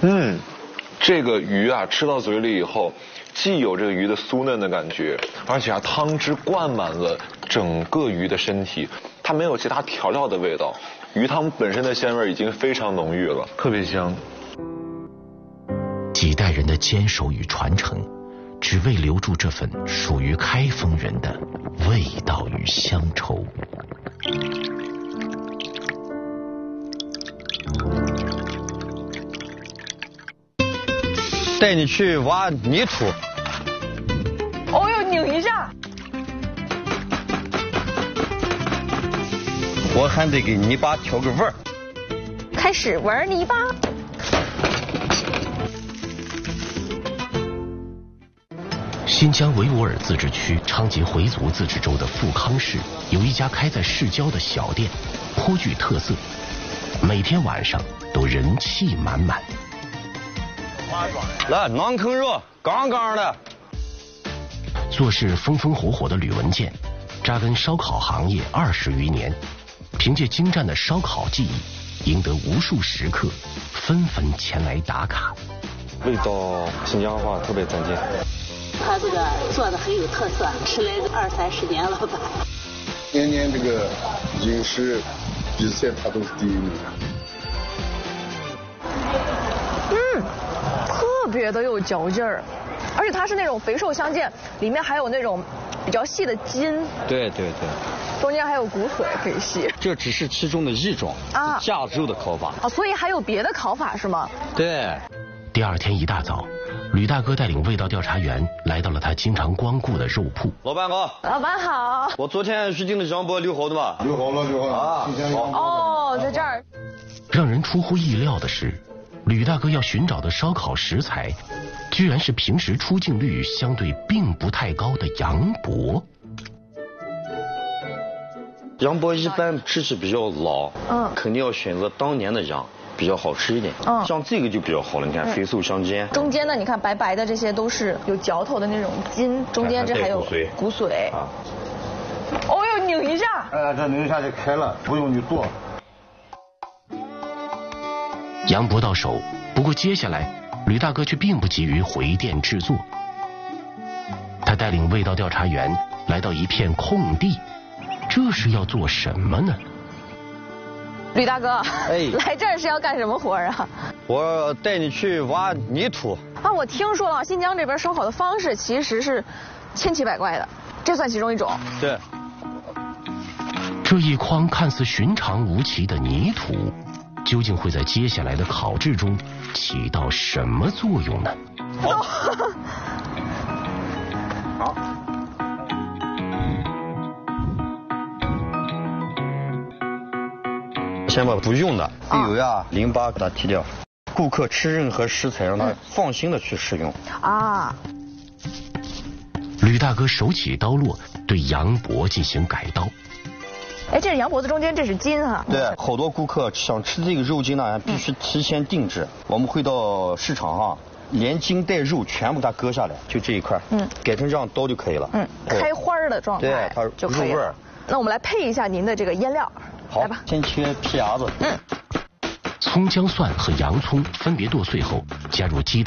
这个鱼啊，吃到嘴里以后，既有这个鱼的酥嫩的感觉，而且汤汁灌满了整个鱼的身体，它没有其他调料的味道，鱼汤本身的鲜味已经非常浓郁了，特别香。 几代人的坚守与传承，只为留住这份属于开封人的味道与乡愁。 带你去挖泥土。 哦哟，拧一下。 我还得给泥巴调个味儿。 开始玩泥巴。 新疆维吾尔自治区昌吉回族自治州的富康市有一家开在市郊的小店，颇具特色，每天晚上都人气满满。 来，馕坑肉，杠杠的。 做事风风火火的吕文健，扎根烧烤行业20余年，凭借精湛的烧烤技艺，赢得无数食客纷纷前来打卡。 味道新疆话特别赞见。 他这个做的很有特色，吃来20-30年了吧。 年年这个饮食比赛他都是第1名。 特别的有嚼劲儿，而且它是那种肥瘦相间，里面还有那种比较细的筋。 对， 中间还有骨髓可以吸。 这只是其中的一种啊，架肉的烤法。 所以还有别的烤法是吗？ 对。 第二天一大早，吕大哥带领味道调查员来到了他经常光顾的肉铺。 老板好。 老板好。 我昨天预定的羊脖留好的吧？ 留好了啊。 哦，在这儿。 让人出乎意料的是，吕大哥要寻找的烧烤食材，居然是平时出镜率相对并不太高的羊脖。 羊脖一般吃起比较老，肯定要选择当年的羊，比较好吃一点。像这个就比较好了，你看肥瘦相间。 中间呢，你看白白的这些都是有嚼头的那种筋，中间这还有骨髓。哦哟，拧一下。 这拧一下就开了，不用你剁。 羊脖到手，不过接下来吕大哥却并不急于回店制作。他带领味道调查员来到一片空地，这是要做什么呢？ 吕大哥，来这儿是要干什么活啊？ 我带你去挖泥土。 我听说了，新疆这边烧烤的方式其实是千奇百怪的，这算其中一种。 对。 这一筐看似寻常无奇的泥土，究竟会在接下来的烤制中起到什么作用呢？ 好。先把不用的鱼油呀、淋巴给它剔掉。顾客吃任何食材，让他放心的去食用。 吕大哥手起刀落，对羊脖进行改刀。 这是羊脖子中间，这是筋哈。 对，好多顾客想吃这个肉筋呢，必须提前定制。我们会到市场连筋带肉全部给它割下来，就这一块，改成这样刀就可以了。 开花的状态， 对，它就可以了。那我们来配一下您的这个腌料，来吧。 先切皮牙子。 葱姜蒜和洋葱分别剁碎后，加入鸡蛋。